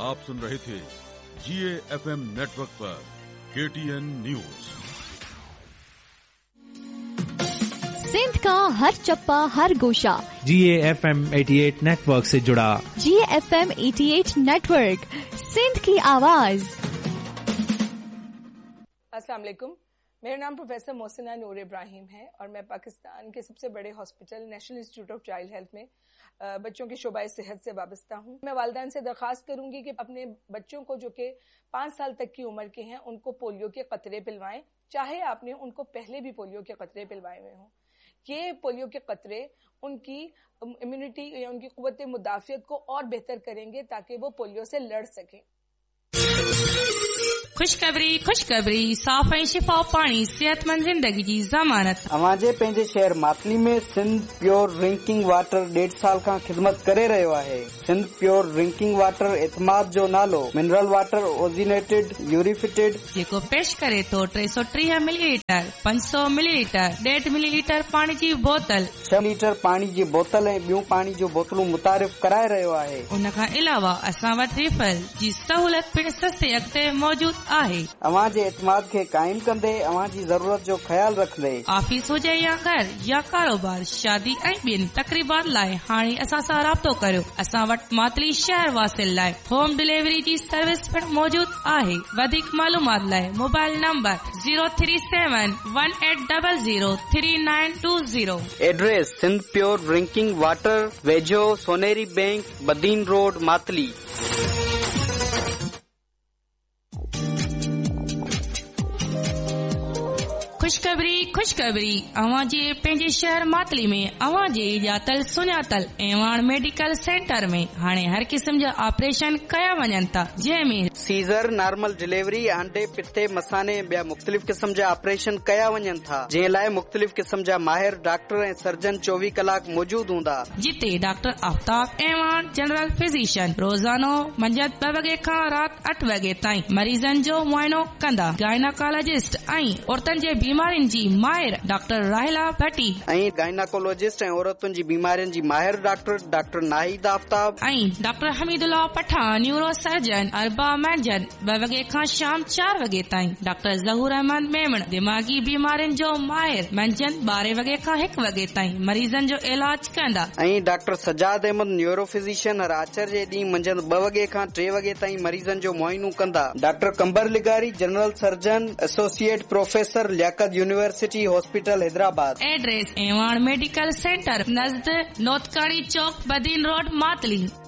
आप सुन रहे थे GAFM network पर KTN न्यूज। सिंध का हर चप्पा हर गोशा GAFM 88 नेटवर्क से जुड़ा। GAFM 88 नेटवर्क, सिंध की आवाज। अस्सलाम वालेकुम, मेरा नाम प्रोफेसर मोहसिना नूर इब्राहिम है और मैं पाकिस्तान के सबसे बड़े hospital national institute of child health में बच्चों की शोबाए सेहत से वाबस्ता हूँ। मैं वालिदैन से दरख्वास्त करूंगी कि अपने बच्चों को जो कि 5 साल तक की उम्र के हैं उनको पोलियो के कतरे पिलवाएं, चाहे आपने उनको पहले भी पोलियो के कतरे पिलवाए हुए हों। ये पोलियो के कतरे उनकी इम्यूनिटी या उनकी कुव्वत मुदाफियत को और बेहतर करेंगे ताकि वो पोलियो से लड़ सकें। खुशखबरी साफ़ ऐं शिफा पानी सेहतमंद जिंदगी जी ज़मानत। अवांजे पंहिंजे शहर मातली में सिंध प्योर ड्रिंकिंग वाटर 1.5 साल खां ख़िदमत करे रहियो आहे। सिंध प्योर ड्रिंकिंग वाटर एतमाद जो नालो मिनरल वाटर ओजिनेटेड यूरिफिटेड जेको पेश करे तो 330 मिलीलीटर, 500 मिलीलीटर, 1.5 मिलीलीटर पानी जी बोतल, 6 लीटर पानी जी बोतल ऐं ॿियूं पानी जो बोतलूं मुतारिफ़ कराए रहियो आहे। उन खां अलावा असां वटि रिफल जी सहूलियत पिण सस्ते अॻिते मौजूद आहे। अवां जे एतमाद खे काइम कंदे अवां जी ज़रूरत जो ख्याल रखंदे ऑफिस हुजे या घर या कारोबार, शादी ऐं ॿियनि तकरीबात लाइ हाणे असां सां राब्तो करियो। असां वटि मातली शहर वासिल लाइ होम डिलीवरी जी सर्विस पिण मौजूद आहे। वधीक मालूमात लाइ mobile number 03718003920। Address Sindh pure drinking water, वेझो सोनेरी बैंक, बदीन रोड, मातली। खुशखबरी अवां जे पंहिंजे शहर मातली में अवां जे ॼातल सुञातल एवान मेडिकल सेंटर में हाणे हर किस्म जा ऑपरेशन कया वञनि था, जंहिंमें सीज़र, नॉर्मल डिलीवरी, अंडे, पिते, मसाने ॿिया मुख़्तलिफ़ क़िस्म जा ऑपरेशन कया वञनि था, जंहिं लाइ मुख़्तलिफ़ क़िस्म जा माहिर डॉक्टर ऐं सर्जन 24 कलाक मौजूद हूंदा। जिते doctor Aftab Evan general physician रोज़ानो मंझंदि 2 वॻे खां राति 8 वॻे ताईं मरीज़नि जो मुआइनो कंदा। गायनाकोलॉजिस्ट ऐं औरतुनि जे बीमारियुनि जी माहिर डॉक्टर राहिला भट्टी ऐं गायनाकोलॉजिस्ट ऐं औरतुनि जी बीमारियुनि जी माहिर डॉक्टर नाहिद आफ्ताब ऐं doctor Hameedullah Pathan neuro surgeon अरबा मंझंदि 2 वॻे खां शाम 4 वॻे ताईं। डॉक्टर ज़हूर अहमद मेमण दिमागी बीमारियुनि जो माहिर मंझंदि 12 वॻे खां 1 वॻे ताईं मरीज़नि जो इलाज कंदा। ऐं doctor Sajjad Ahmad neuro physician हर आचर जे ॾींहुं मंझंदि 2 वॻे खां 3 वॻे ताईं मरीज़नि जो मुआइनो कंदा। डॉक्टर कंबर लिगारी general surgeon associate professor Liaquat university hospital Hyderabad. Address Evan medical centre नज़द नोतकानी चौक, बदीन रोड, मातली।